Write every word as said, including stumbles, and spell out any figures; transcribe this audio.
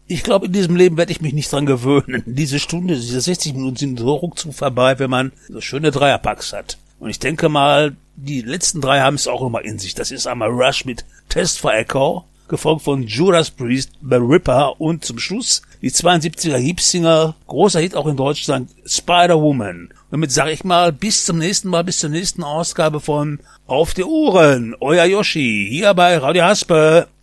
Ich glaube, in diesem Leben werde ich mich nicht dran gewöhnen. Diese Stunde, diese sechzig Minuten sind so ruckzuck vorbei, wenn man so schöne Dreierpacks hat. Und ich denke mal, die letzten drei haben es auch nochmal in sich. Das ist einmal Rush mit Test for Echo, gefolgt von Judas Priest, The Ripper und zum Schluss die zweiundsiebziger Heap-Single, großer Hit auch in Deutschland, Spider-Woman. Und damit sage ich mal, bis zum nächsten Mal, bis zur nächsten Ausgabe von Auf die Ohren, euer Yoshi, hier bei Radio Haspe.